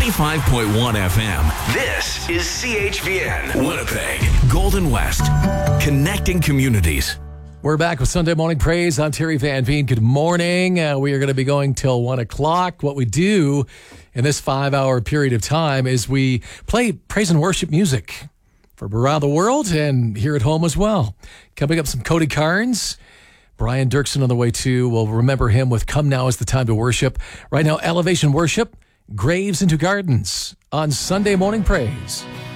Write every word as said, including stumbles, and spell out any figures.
ninety-five point one F M. This is C H V N, Winnipeg, Golden West, connecting communities. We're back with Sunday Morning Praise. I'm Terry Van Veen. Good morning. Uh, we are going to be going till one o'clock. What we do in this five-hour period of time is we play praise and worship music from around the world and here at home as well. Coming up, some Cody Carnes. Brian Dirksen on the way too. We'll remember him with Come Now is the Time to Worship. Right now, Elevation Worship, Graves into Gardens on Sunday Morning Praise.